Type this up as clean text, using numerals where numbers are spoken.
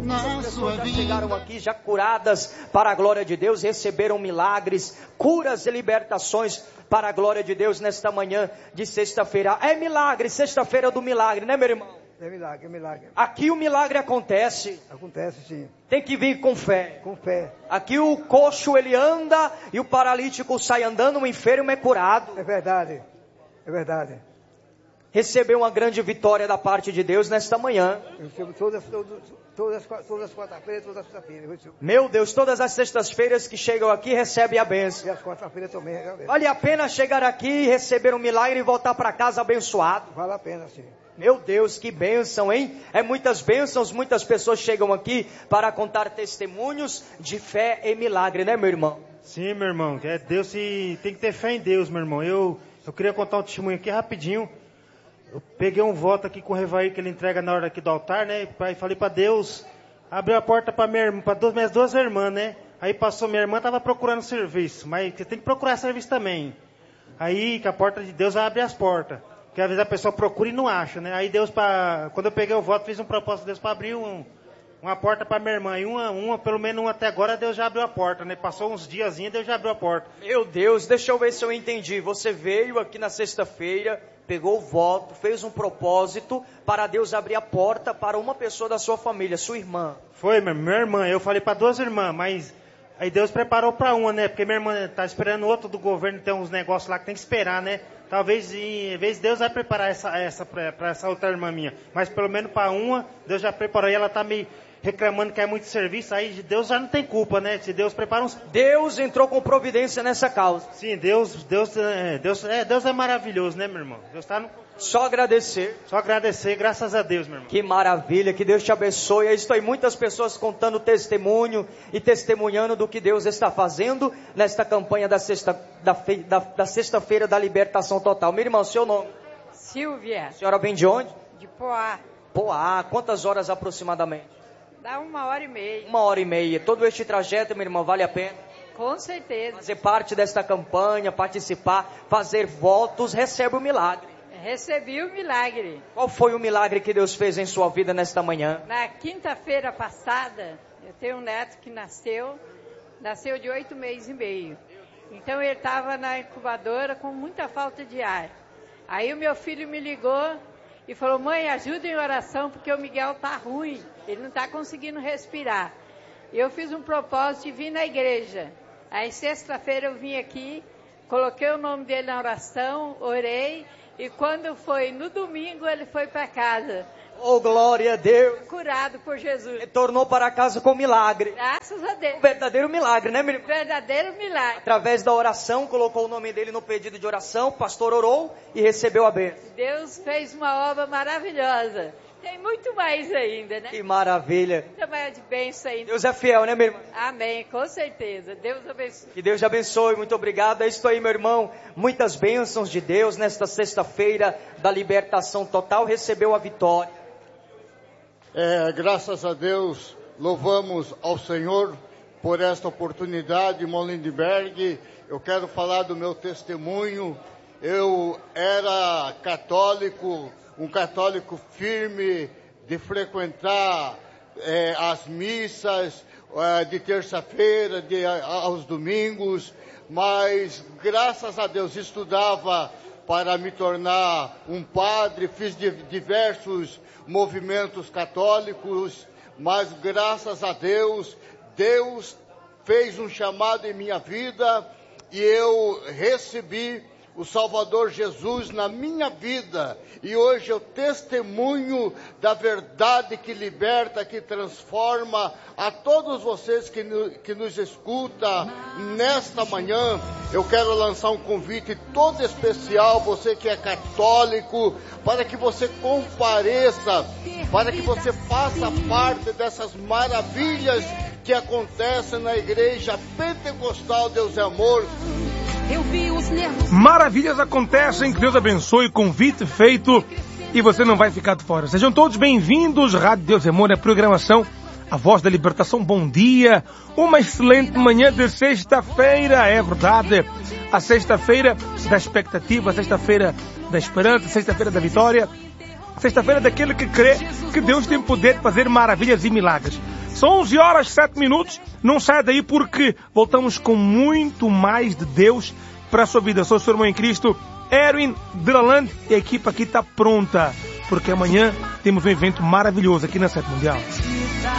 Muitas pessoas já chegaram aqui, já curadas para a glória de Deus, receberam milagres, curas e libertações para a glória de Deus nesta manhã de sexta-feira. É milagre, sexta-feira do milagre, né, meu irmão? É milagre, é milagre. Aqui o milagre acontece. Acontece sim. Tem que vir com fé. Com fé. Aqui o coxo ele anda e o paralítico sai andando, o enfermo é curado. É verdade. É verdade. Recebeu uma grande vitória da parte de Deus nesta manhã. Eu recebo todas as quarta-feiras, todas as sexta-feiras. Meu Deus, todas as sextas-feiras que chegam aqui recebem a bênção. E as quarta-feiras também. Vale a pena chegar aqui, receber um milagre e voltar para casa abençoado. Vale a pena sim. Meu Deus, que bênção, hein? É muitas bênçãos, muitas pessoas chegam aqui para contar testemunhos de fé e milagre, né, meu irmão? Sim, meu irmão, Deus tem que ter fé em Deus, meu irmão. Eu queria contar um testemunho aqui rapidinho. Eu peguei um voto aqui com o Revaí que ele entrega na hora aqui do altar, né? E falei para Deus, abriu a porta para minhas duas irmãs, né? Aí passou, minha irmã estava procurando serviço, mas você tem que procurar serviço também. Aí que a porta de Deus vai abrir as portas. Porque às vezes a pessoa procura e não acha, né? Aí Deus, quando eu peguei o voto, fiz um propósito de Deus para abrir uma porta para minha irmã. E pelo menos uma até agora, Deus já abriu a porta, né? Passou uns diazinhos, Deus já abriu a porta. Meu Deus, deixa eu ver se eu entendi. Você veio aqui na sexta-feira, pegou o voto, fez um propósito para Deus abrir a porta para uma pessoa da sua família, sua irmã. Foi, minha irmã. Eu falei para duas irmãs, mas aí Deus preparou para uma, né? Porque minha irmã tá esperando outro do governo, tem uns negócios lá que tem que esperar, né? Talvez Deus vai preparar para essa outra irmã minha. Mas pelo menos para uma, Deus já preparou. E ela tá meio reclamando que é muito serviço. Aí Deus já não tem culpa, né? Se Deus prepara uns... Deus entrou com providência nessa causa. Sim, Deus é maravilhoso, né, meu irmão? Deus tá no... Só agradecer, graças a Deus, meu irmão. Que maravilha, que Deus te abençoe. Aí estou aí muitas pessoas contando testemunho e testemunhando do que Deus está fazendo nesta campanha da sexta-feira da libertação total. Meu irmão, seu nome? Silvia. A senhora vem de onde? De Poá. Poá, quantas horas aproximadamente? Dá 1h30. 1h30. Todo este trajeto, meu irmão, vale a pena? Com certeza. Fazer parte desta campanha, participar, fazer votos, recebe o milagre. Recebi o milagre. Qual foi o milagre que Deus fez em sua vida nesta manhã? Na quinta-feira passada, eu tenho um neto que nasceu de 8 meses e meio. Então ele estava na incubadora com muita falta de ar. Aí o meu filho me ligou e falou: mãe, ajuda em oração porque o Miguel tá ruim, ele não está conseguindo respirar. E eu fiz um propósito de vir na igreja. Aí sexta-feira eu vim aqui, coloquei o nome dele na oração, orei. E quando foi no domingo, ele foi para casa. Oh, glória a Deus. Curado por Jesus. Retornou para casa com milagre. Graças a Deus. Um verdadeiro milagre, né, meu irmão? Verdadeiro milagre. Através da oração, colocou o nome dele no pedido de oração, o pastor orou e recebeu a bênção. Deus fez uma obra maravilhosa. Tem muito mais ainda, né? Que maravilha. Muito mais de bênção ainda. Deus é fiel, né, meu irmão? Amém, com certeza. Deus abençoe. Que Deus te abençoe, muito obrigado. É isso aí, meu irmão. Muitas bênçãos de Deus nesta sexta-feira da libertação total. Recebeu a vitória. Graças a Deus, louvamos ao Senhor por esta oportunidade, irmão Lindbergh. Eu quero falar do meu testemunho. Eu era católico, um católico firme de frequentar as missas de terça-feira, aos domingos, mas graças a Deus estudava para me tornar um padre, fiz diversos movimentos católicos, mas graças a Deus, Deus fez um chamado em minha vida e eu recebi o Salvador Jesus na minha vida, e hoje eu testemunho da verdade que liberta, que transforma. A todos vocês que nos escutam nesta manhã, eu quero lançar um convite todo especial, você que é católico, para que você compareça, para que você faça parte dessas maravilhas que acontecem na Igreja Pentecostal Deus é Amor. Maravilhas acontecem, que Deus abençoe, convite feito e você não vai ficar de fora. Sejam todos bem-vindos, Rádio Deus é Amor, a programação A Voz da Libertação. Bom dia, uma excelente manhã de sexta-feira, é verdade, a sexta-feira da expectativa, a sexta-feira da esperança, a sexta-feira da vitória, a sexta-feira daquele que crê que Deus tem poder de fazer maravilhas e milagres. São 11 horas 7 minutos. Não sai daí porque voltamos com muito mais de Deus para a sua vida. Sou o seu irmão em Cristo, Erwin Draland, e a equipe aqui está pronta, porque amanhã temos um evento maravilhoso aqui na Sete Mundial.